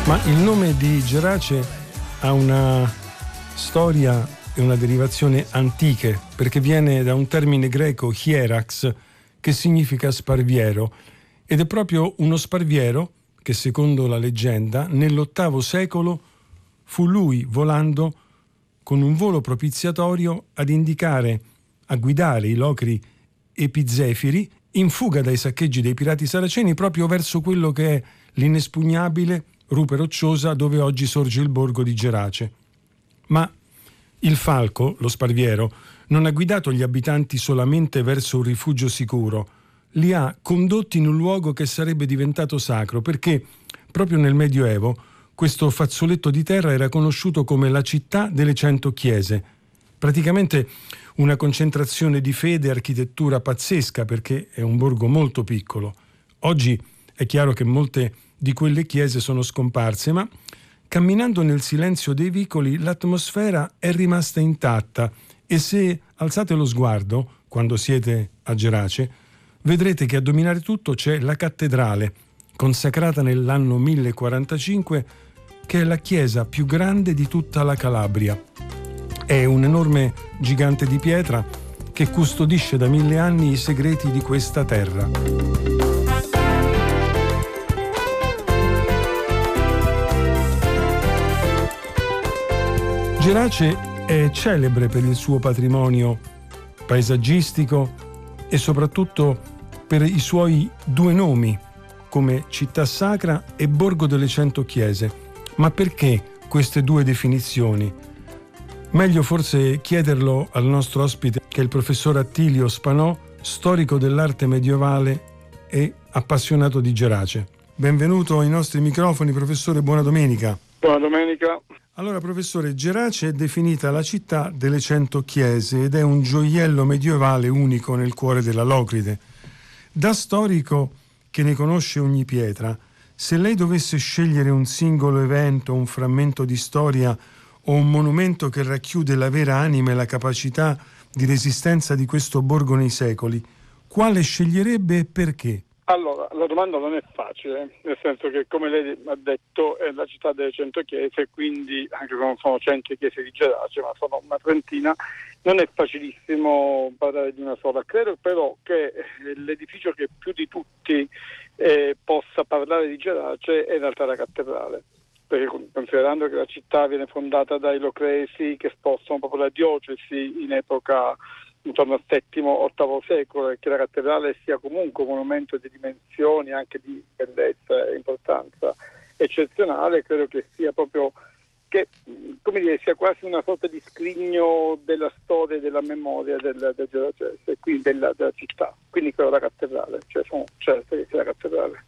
Ma il nome di Gerace ha una storia e una derivazione antiche, perché viene da un termine greco hierax, che significa sparviero, ed è proprio uno sparviero che, secondo la leggenda, nell'VIII secolo fu lui, volando con un volo propiziatorio, ad indicare, a guidare i locri epizefiri in fuga dai saccheggi dei pirati saraceni proprio verso quello che è l'inespugnabile rupe rocciosa dove oggi sorge il borgo di Gerace. Ma il falco, lo sparviero, non ha guidato gli abitanti solamente verso un rifugio sicuro, li ha condotti in un luogo che sarebbe diventato sacro, perché proprio nel Medioevo questo fazzoletto di terra era conosciuto come la città delle 100 chiese, praticamente una concentrazione di fede e architettura pazzesca, perché è un borgo molto piccolo. Oggi è chiaro che molte di quelle chiese sono scomparse, ma camminando nel silenzio dei vicoli l'atmosfera è rimasta intatta, e se alzate lo sguardo quando siete a Gerace vedrete che a dominare tutto c'è la cattedrale, consacrata nell'anno 1045, che è la chiesa più grande di tutta la Calabria. È un enorme gigante di pietra che custodisce da 1000 anni i segreti di questa terra. Gerace è celebre per il suo patrimonio paesaggistico e soprattutto per i suoi due nomi, come città sacra e borgo delle 100 chiese. Ma perché queste due definizioni? Meglio forse chiederlo al nostro ospite, che è il professor Attilio Spanò, storico dell'arte medievale e appassionato di Gerace. Benvenuto ai nostri microfoni, professore, buona domenica. Buona domenica. Allora, professore, Gerace è definita la città delle 100 chiese ed è un gioiello medievale unico nel cuore della Locride. Da storico che ne conosce ogni pietra, se lei dovesse scegliere un singolo evento, un frammento di storia o un monumento che racchiude la vera anima e la capacità di resistenza di questo borgo nei secoli, quale sceglierebbe e perché? Allora, la domanda non è facile, nel senso che, come lei ha detto, è la città delle 100 chiese, quindi anche se non sono 100 chiese di Gerace, ma sono una trentina, non è facilissimo parlare di una sola. Credo però che l'edificio che più di tutti possa parlare di Gerace è in realtà la cattedrale, perché considerando che la città viene fondata dai Locresi, che spostano proprio la diocesi in epoca intorno al VII-VIII secolo, e che la cattedrale sia comunque un monumento di dimensioni, anche di bellezza e importanza eccezionale, credo che sia proprio che, come dire, sia quasi una sorta di scrigno della storia e della memoria del Gerace e quindi della città. Quindi credo la cattedrale, cioè sono certo che sia la cattedrale.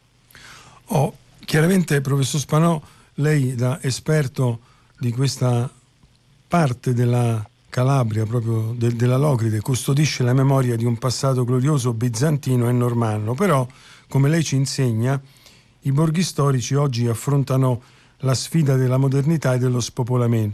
Chiaramente, professor Spanò, lei da esperto di questa parte della Calabria, proprio della Locride, custodisce la memoria di un passato glorioso bizantino e normanno, però, come lei ci insegna, i borghi storici oggi affrontano la sfida della modernità e dello spopolamento.